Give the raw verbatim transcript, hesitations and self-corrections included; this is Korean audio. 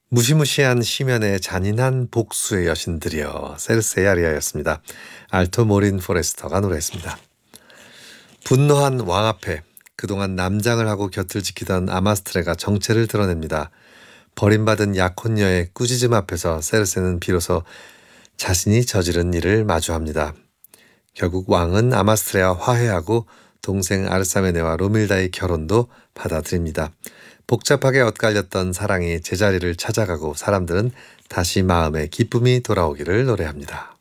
무시무시한 시면의 잔인한 복수의 여신들이여. 세르세이 아리아였습니다. 알토 모린 포레스터가 노래했습니다. 분노한 왕 앞에 그동안 남장을 하고 곁을 지키던 아마스트레가 정체를 드러냅니다. 버림받은 약혼녀의 꾸짖음 앞에서 세르세는 비로소 자신이 저지른 일을 마주합니다. 결국 왕은 아마스트레와 화해하고 동생 아르사메네와 로밀다의 결혼도 받아들입니다. 복잡하게 엇갈렸던 사랑이 제자리를 찾아가고 사람들은 다시 마음의 기쁨이 돌아오기를 노래합니다.